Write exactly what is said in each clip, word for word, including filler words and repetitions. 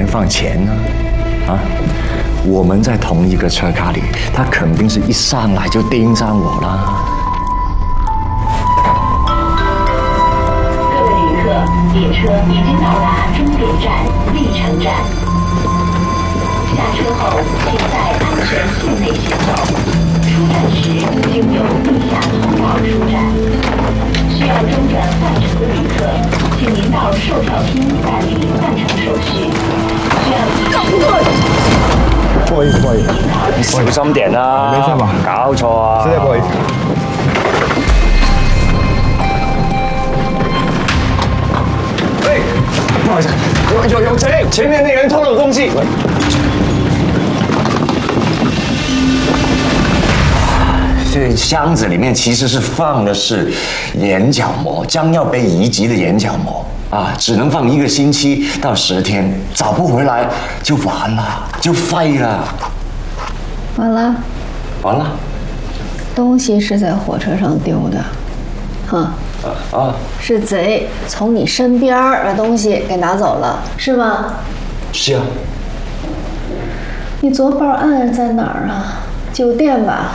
面放钱呢？啊？我们在同一个车卡里，他肯定是一上来就盯上我啦。 各位旅客，列车已经到达终点站历城站。下车后，请在安全线内行走。出站时经由地下通道出站。需要中转换乘的旅客，请您到售票厅办理换乘手续。需要提示。 不好意思，不好意思， 你小心點啦！ 沒事吧？ 搞錯啊！ 實在不好意思。 喂，不好意思，有有有贼！前面那人偷了東西。这箱子里面其實是放的是眼角膜，將要被移植的眼角膜。啊，只能放一个星期到十天，找不回来就完了，就废了。 完了， 完了。 东西是在火车上丢的，哈。啊。是贼从你身边把东西给拿走了，是吗？ 是啊。 你昨报案在哪儿啊？酒店吧。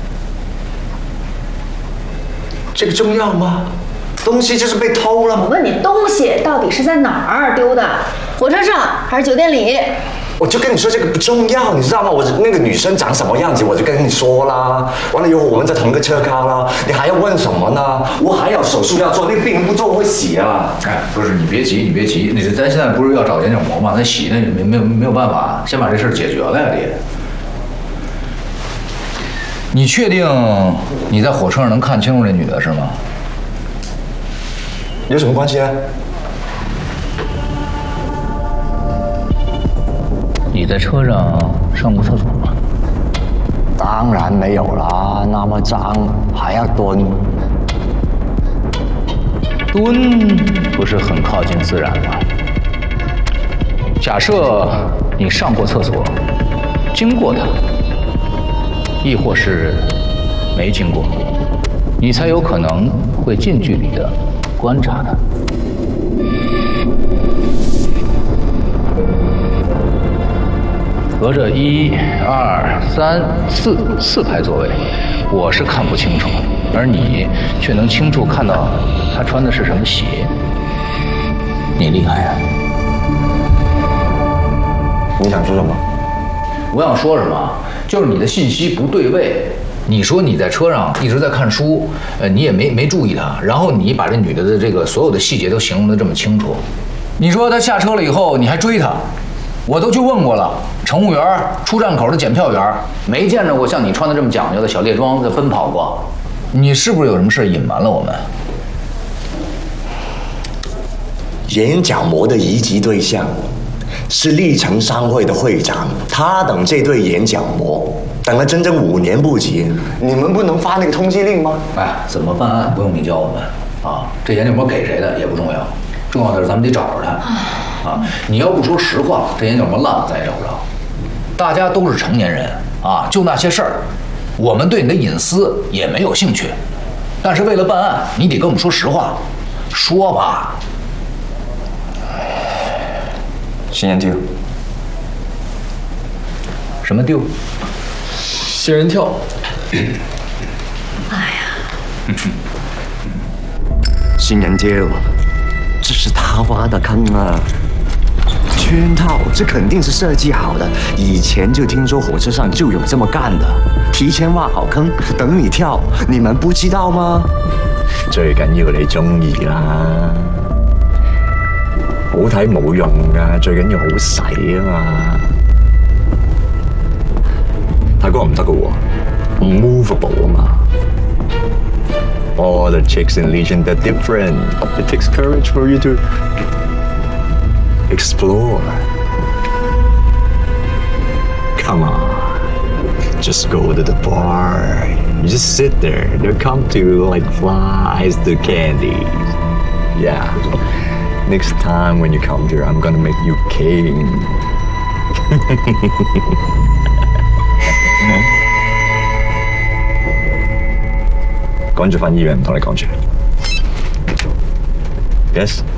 这个重要吗？东西就是被偷了。 我问你，东西到底是在哪儿丢的？火车上还是酒店里？ 我就跟你说这个不重要，你知道吗？我那个女生长什么样子，我就跟你说啦。完了以后我们在同一个车卡啦，你还要问什么呢？我还有手术要做，那病人不做会死啊！ 哎，不是你别急，你别急，那咱现在不是要找眼角膜吗？那洗那没没有没有办法，先把这事儿解决了呀，爹。你确定你在火车上能看清楚这女的是吗？ 有什么关系啊？ 你在车上上过厕所吗？ 当然没有啦，那么脏还要蹲。 蹲不是很靠近自然吗？假设你上过厕所，经过它，亦或是没经过，你才有可能会近距离的观察它。隔着一、二、三、四四排座位，我是看不清楚，而你却能清楚看到他穿的是什么鞋。你厉害啊！ 你想说什么？ 我想说什么？就是你的信息不对位。你说你在车上一直在看书，呃，你也没没注意她，然后你把这女的的这个所有的细节都形容得这么清楚。你说她下车了以后，你还追她，我都去问过了，乘务员、出站口的检票员，没见着过像你穿的这么讲究的小猎装在奔跑过。你是不是有什么事隐瞒了我们？ 眼角膜的移植对象是历城商会的会长，他等这对眼角膜等了整整五年不及，你们不能发那个通缉令吗？ 哎，怎么办案不用你教我们啊，这眼角膜给谁的也不重要，重要的是咱们得找着他啊！你要不说实话，这眼角膜烂了咱也找不着。大家都是成年人啊，就那些事儿，我们对你的隐私也没有兴趣，但是为了办案，你得跟我们说实话，说吧。 新人丢。 什么丢？ 仙人跳。 哎呀， 新人丢，这是他挖的坑啊！圈套，这肯定是设计好的。以前就听说火车上就有这么干的，提前挖好坑，等你跳。你们不知道嗎？最緊要你中意啦。好睇冇用噶，最緊要好使啊嘛。泰國唔得噶喎 ，movable 啊嘛。Oh, the chicks in Legion, they're different. It takes courage for you to explore. Come on, just go to the bar. You just sit there. They'll come to you like flies to candies. Yeah. Next time when you come here, I'm gonna make you king. 趕住返醫院唔同你講住。Yes。